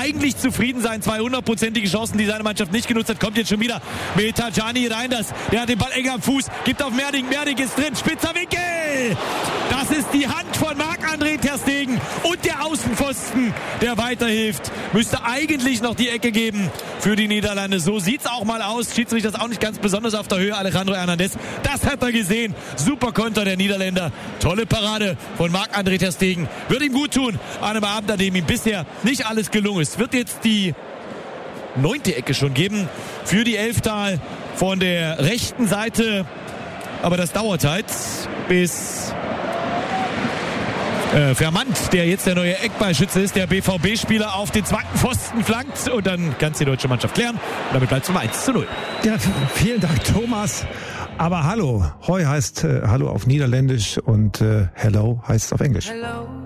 eigentlich zufrieden sein. 200-prozentige Chancen, die seine Mannschaft nicht genutzt hat. Kommt jetzt schon wieder mit Tajani Reinders. Der hat den Ball enger am Fuß, gibt auf Merding. Merding ist drin, spitzer Winkel. Das ist die Hand von Marc-André ter Stegen und der Außenpfosten, der weiterhilft. Müsste eigentlich noch die Ecke geben für die Niederlande. So sieht's auch mal aus. Schiedsrichter ist auch nicht ganz besonders auf der Höhe. Alejandro Hernandez, das hat er gesehen. Super Konter der Niederländer. Tolle Parade von Marc-André ter Stegen. Wird ihm gut tun an einem Abend, an dem ihm bisher nicht alles gelungen ist. Wird jetzt die 9. Ecke schon geben für die Elftal von der rechten Seite. Aber das dauert halt, bis Vermand, der jetzt der neue Eckballschütze ist, der BVB-Spieler auf den zweiten Pfosten flankt. Und dann kann es die deutsche Mannschaft klären. Und damit bleibt es 1:0. Ja, vielen Dank, Thomas. Aber hallo. Hoi heißt Hallo auf Niederländisch und Hello heißt auf Englisch. Hello.